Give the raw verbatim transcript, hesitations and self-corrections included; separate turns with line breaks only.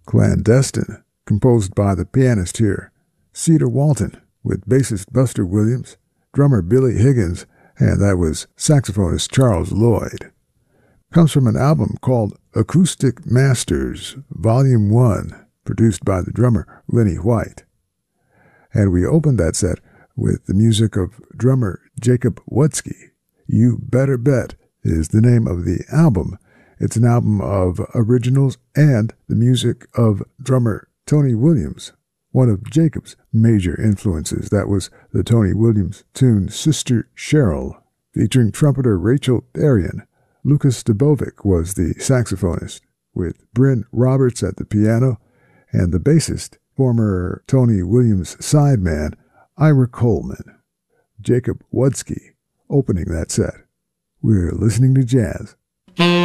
Clandestine, composed by the pianist here, Cedar Walton, with bassist Buster Williams, drummer Billy Higgins, and that was saxophonist Charles Lloyd. Comes from an album called Acoustic Masters, Volume one, produced by the drummer Lenny White. And we opened that set with the music of drummer Jacob Wutzke. You Better Bet is the name of the album. It's an album of originals and the music of drummer Tony Williams, one of Jacob's major influences. That was the Tony Williams tune Sister Cheryl, featuring trumpeter Rachel Darien. Lucas Dubovic was the saxophonist, with Bryn Roberts at the piano, and the bassist, former Tony Williams sideman, Ira Coleman. Jacob Wutzke opening that set. We're listening to jazz.